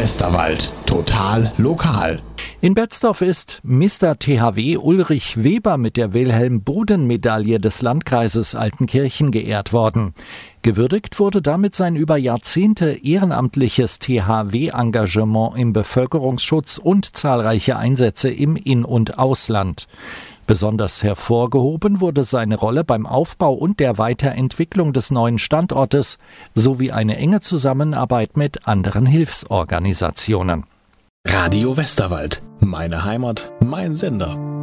Westerwald. Total lokal. In Betzdorf ist Mr. THW Ulrich Weber mit der Wilhelm-Boden-Medaille des Landkreises Altenkirchen geehrt worden. Gewürdigt wurde damit sein über Jahrzehnte ehrenamtliches THW-Engagement im Bevölkerungsschutz und zahlreiche Einsätze im In- und Ausland. Besonders hervorgehoben wurde seine Rolle beim Aufbau und der Weiterentwicklung des neuen Standortes sowie eine enge Zusammenarbeit mit anderen Hilfsorganisationen. Radio Westerwald. Meine Heimat, mein Sender.